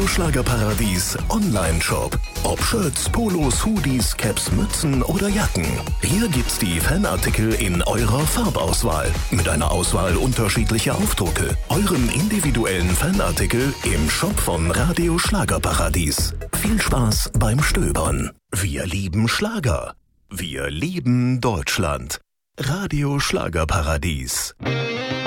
Radio Schlagerparadies Online-Shop. Ob Shirts, Polos, Hoodies, Caps, Mützen oder Jacken. Hier gibt's die Fanartikel in eurer Farbauswahl. Mit einer Auswahl unterschiedlicher Aufdrucke. Euren individuellen Fanartikel im Shop von Radio Schlagerparadies. Viel Spaß beim Stöbern. Wir lieben Schlager. Wir lieben Deutschland. Radio Schlagerparadies.